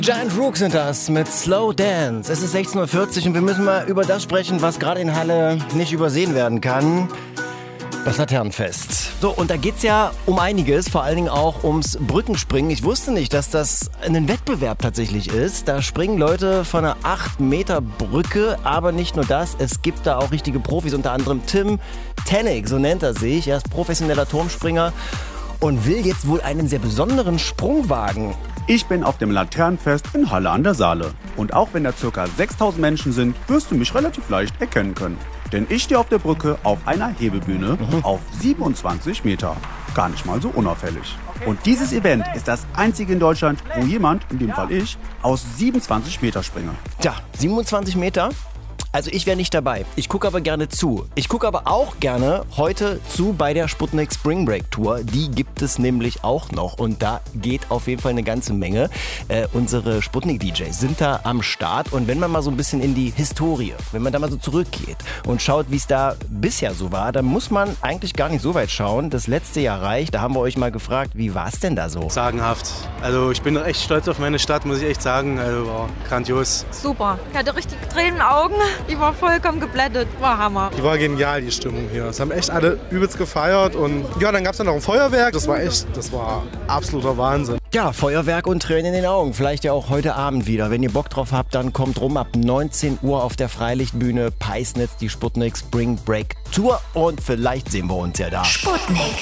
Giant Rook sind das mit Slow Dance. Es ist 16:40 Uhr und wir müssen mal über das sprechen, was gerade in Halle nicht übersehen werden kann. Das Laternenfest. So, und da geht's ja um einiges, vor allen Dingen auch ums Brückenspringen. Ich wusste nicht, dass das ein Wettbewerb tatsächlich ist. Da springen Leute von einer 8-Meter-Brücke, aber nicht nur das. Es gibt da auch richtige Profis, unter anderem Tim Tennig, so nennt er sich. Er ist professioneller Turmspringer und will jetzt wohl einen sehr besonderen Sprung wagen. Ich bin auf dem Laternenfest in Halle an der Saale. Und auch wenn da ca. 6000 Menschen sind, wirst du mich relativ leicht erkennen können. Denn ich stehe auf der Brücke auf einer Hebebühne auf 27 Meter. Gar nicht mal so unauffällig. Und dieses Event ist das einzige in Deutschland, wo jemand, in dem Fall ich, aus 27 Meter springe. Tja, 27 Meter? Also ich wäre nicht dabei. Ich gucke aber gerne zu. Ich gucke aber auch gerne heute zu bei der Sputnik Spring Break Tour. Die gibt es nämlich auch noch und da geht auf jeden Fall eine ganze Menge. Unsere Sputnik-DJs sind da am Start und wenn man mal so ein bisschen in die Historie, wenn man da mal so zurückgeht und schaut, wie es da bisher so war, dann muss man eigentlich gar nicht so weit schauen. Das letzte Jahr reicht. Da haben wir euch mal gefragt, wie war es denn da so? Sagenhaft. Also ich bin echt stolz auf meine Stadt, muss ich echt sagen. Also war grandios. Super. Ich hatte richtig Tränen in den Augen. Ich war vollkommen geblättet. War Hammer. Die war genial, die Stimmung hier. Es haben echt alle übelst gefeiert. Und ja, dann gab es ja noch ein Feuerwerk. Das war absoluter Wahnsinn. Ja, Feuerwerk und Tränen in den Augen. Vielleicht ja auch heute Abend wieder. Wenn ihr Bock drauf habt, dann kommt rum ab 19 Uhr auf der Freilichtbühne Peisnitz, die Sputnik Spring Break Tour. Und vielleicht sehen wir uns ja da. Sputnik.